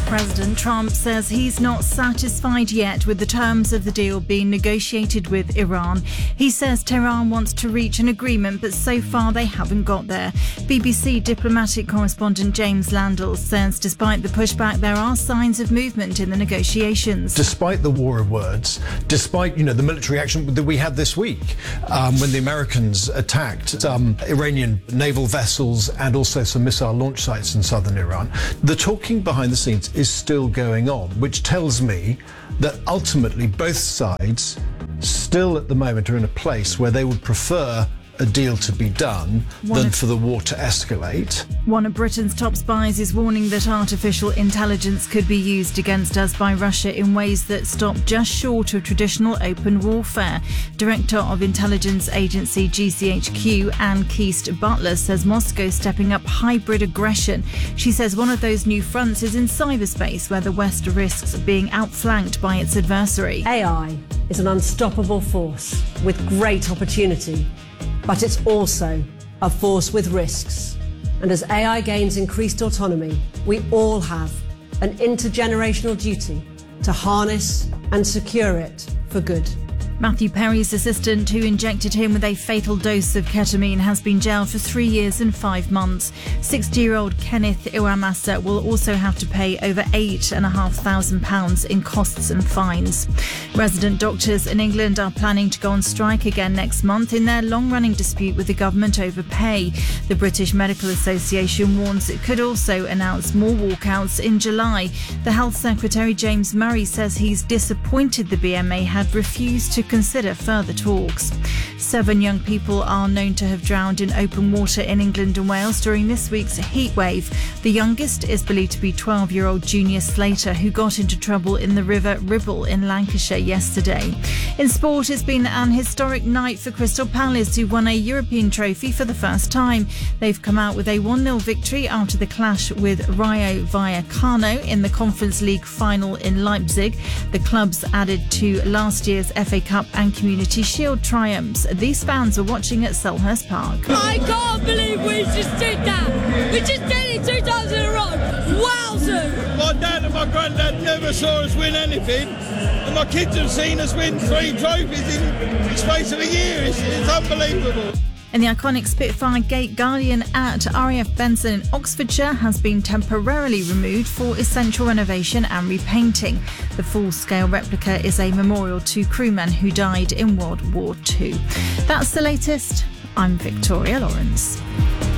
President Trump says he's not satisfied yet with the terms of the deal being negotiated with Iran. He says Tehran wants to reach an agreement, but so far they haven't got there. BBC diplomatic correspondent James Landell says despite the pushback, there are signs of movement in the negotiations. Despite the war of words, despite the military action that we had this week, when the Americans attacked Iranian naval vessels and also some missile launch sites in southern Iran, the talking behind the scenes is still going on, which tells me that ultimately both sides still at the moment are in a place where they would prefer a deal to be done than for the war to escalate. One of Britain's top spies is warning that artificial intelligence could be used against us by Russia in ways that stop just short of traditional open warfare. Director of intelligence agency GCHQ, Anne Keast Butler, says Moscow is stepping up hybrid aggression. She says one of those new fronts is in cyberspace, where the West risks being outflanked by its adversary. AI is an unstoppable force with great opportunity, but it's also a force with risks. And as AI gains increased autonomy, we all have an intergenerational duty to harness and secure it for good. Matthew Perry's assistant, who injected him with a fatal dose of ketamine, has been jailed for 3 years and 5 months. 60-year-old Kenneth Iwamasa will also have to pay over £8,500 in costs and fines. Resident doctors in England are planning to go on strike again next month in their long-running dispute with the government over pay. The British Medical Association warns it could also announce more walkouts in July. The Health Secretary, James Murray, says he's disappointed the BMA had refused to consider further talks. 7 young people are known to have drowned in open water in England and Wales during this week's heatwave. The youngest is believed to be 12-year-old Junior Slater, who got into trouble in the River Ribble in Lancashire yesterday. In sport, it's been an historic night for Crystal Palace, who won a European trophy for the first time. They've come out with a 1-0 victory after the clash with Rayo Vallecano in the Conference League final in Leipzig. The clubs added to last year's FA Cup and Community Shield triumphs. These fans were watching at Selhurst Park. I can't believe we just did that. We just did it 2 times in a row. Wowzers! My dad and my granddad never saw us win anything, and my kids have seen us win 3 trophies in the space of a year. It's unbelievable. And the iconic Spitfire Gate Guardian at RAF Benson in Oxfordshire has been temporarily removed for essential renovation and repainting. The full-scale replica is a memorial to crewmen who died in World War II. That's the latest. I'm Victoria Lawrence.